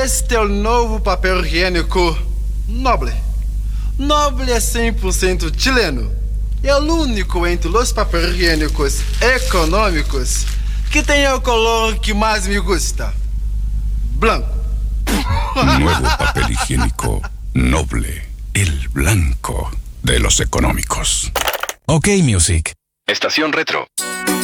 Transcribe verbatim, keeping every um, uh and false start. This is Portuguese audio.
Este é o novo papel higiênico Noble. Noble é cem por cento chileno. É o único entre os papéis higiênicos econômicos que tem o color que mais me gusta. Blanco. Nuevo papel higiénico Noble. El blanco de los económicos. Ok, Music. Estación Retro.